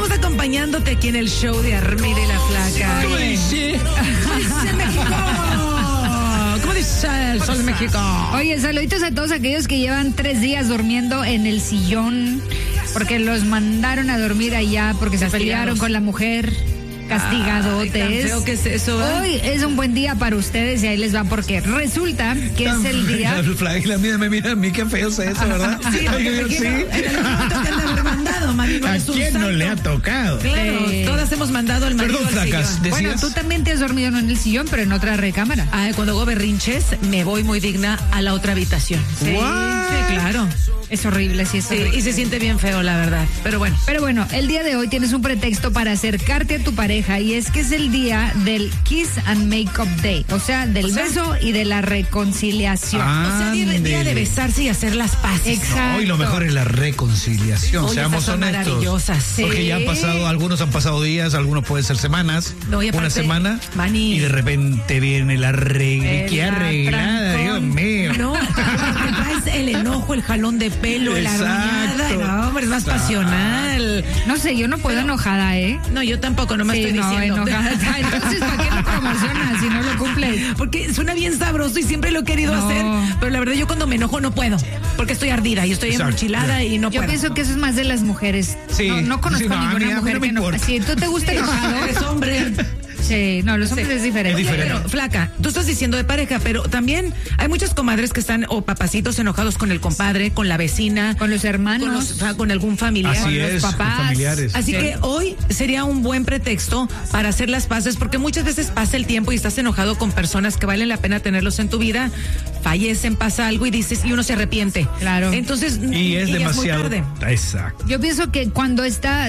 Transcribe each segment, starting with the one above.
estamos acompañándote aquí en el show de Armida y la Flaca. ¿Cómo dice? ¿Cómo dice el Sol de México? Oye, saluditos a todos aquellos que llevan 3 días durmiendo en el sillón porque los mandaron a dormir allá porque se pelearon con la mujer. Castigadotes. Ay, tan feo que es eso, ¿eh? Hoy es un buen día para ustedes y ahí les va porque resulta que es el día. La mía me mira a mí, qué feo es eso, ¿verdad? Sí, ¿a quién no le ha tocado? Claro, todas hemos mandado al marido Perdón, al Flacas, sillón. ¿decías? Bueno, tú también te has dormido no en el sillón, pero en otra recámara. Cuando hago berrinches, me voy muy digna a la otra habitación. Sí, sí, claro. Es horrible, sí, es horrible. Y se siente bien feo, la verdad. Pero bueno, el día de hoy tienes un pretexto para acercarte a tu pareja y es que es el día del Kiss and Make Up Day, o sea, del beso y de la reconciliación. O sea, día de besarse y hacer las paces. Exacto. Hoy lo mejor es la reconciliación, Oye, seamos esas son honestos. maravillosas. Sí. Porque ya han pasado, algunos han pasado días, algunos pueden ser semanas, No, y aparte, una semana, Manny, y de repente viene la qué arreglada, Dios mío. No, traes el enojo, el jalón de pelo, Exacto. la arruñada. No, hombre, es más pasional. No sé, yo no puedo enojada, ¿eh? No, yo tampoco, no me Sí, estoy no, diciendo. enojada. Entonces, ¿para qué lo promocionas si no lo cumples? Porque suena bien sabroso y siempre lo he querido No. hacer, pero la verdad yo cuando me enojo no puedo, porque estoy ardida y estoy Exacto. enchilada y no Yo puedo. pienso que eso es más de las mujeres. Sí. No conozco Sí, no, a a mí ninguna no mujer me que no. importa. Si tú te gusta enojado. Eres hombre. Sí, no, los hombres es diferente. Es diferente. Pero, Flaca, tú estás diciendo de pareja, pero también hay muchas comadres que están, o papacitos enojados con el compadre, con la vecina, Con los hermanos. con algún familiar. Así con los es, papás. con familiares. Así Sí. que hoy sería un buen pretexto para hacer las paces, porque muchas veces pasa el tiempo y estás enojado con personas que valen la pena tenerlos en tu vida, fallecen, pasa algo y dices, y uno se arrepiente. Claro. Entonces, Y es ya demasiado. muy tarde. Exacto. Yo pienso que cuando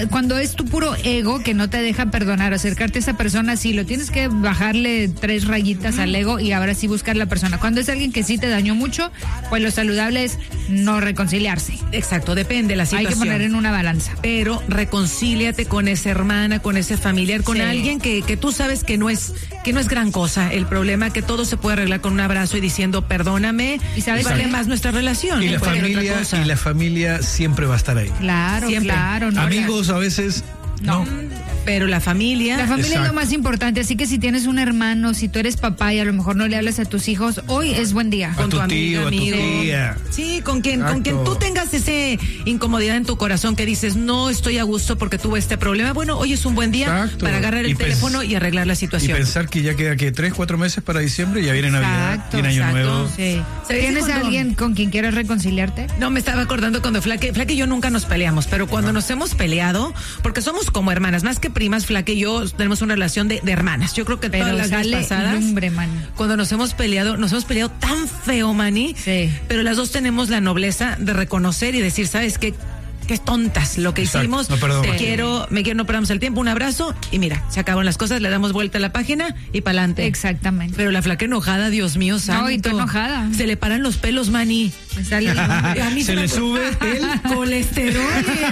es tu puro ego que no te deja perdonar, acercarte a esa persona, sí, lo tienes que bajarle 3 rayitas al ego y ahora sí buscar la persona. Cuando es alguien que sí te dañó mucho, pues lo saludable es no reconciliarse. Exacto, depende de la Hay situación. que poner en una balanza. Pero reconcíliate con esa hermana, con ese familiar, con Sí. alguien que tú sabes que no es gran cosa el problema, que todo se puede arreglar con un abrazo y diciendo perdóname, ¿Y sabes vale qué? más nuestra relación. Y que la cualquier otra cosa. familia siempre va a estar ahí. Claro, Siempre. claro. No, Amigos a veces no. Pero la familia. La familia es Exacto. lo más importante, así que si tienes un hermano, si tú eres papá y a lo mejor no le hablas a tus hijos, hoy es buen día. A tu tío, a tu amigo. tía. Sí, con quien Exacto. tú tengas ese incomodidad en tu corazón que dices, no estoy a gusto porque tuve este problema. Bueno, hoy es un buen día Exacto. para agarrar el Y teléfono y arreglar la Y situación. pensar que ya queda que 3-4 meses para diciembre y ya viene Navidad, Exacto, viene Año exacto. Nuevo. Sí. ¿Sabes ¿Tienes cuando- a alguien con quien quieras reconciliarte? No, me estaba acordando cuando Flaque y yo nunca nos peleamos, pero cuando nos hemos peleado, porque somos como hermanas, más que primas, Flaque y yo tenemos una relación de hermanas. Yo creo que Pero todas las sale veces pasadas, lumbre, man. cuando nos hemos peleado tan feo, Manny, Sí. pero las dos tenemos la nobleza de reconocer y decir, ¿sabes qué? Qué tontas lo que Exacto. hicimos. No, perdón. No perdamos el tiempo, un abrazo y mira, se acaban las cosas, le damos vuelta a la página y para adelante. Exactamente. Pero la Flaca enojada, Dios mío, santo. No, y tú enojada. Se le paran los pelos, Manny. Me sale A mí Se le sube el colesterol.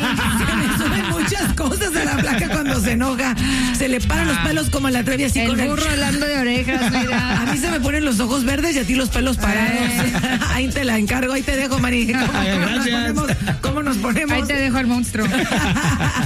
Se le suben muchas cosas a la Flaca cuando se enoja. Se le paran los pelos como la Trevi así el con burro hablando de orejas, mira. A mí se me ponen los ojos verdes y a ti los pelos parados. Ahí te la encargo, ahí te dejo, Mari. Gracias. ¿Cómo nos ponemos? Ahí te dejo al monstruo.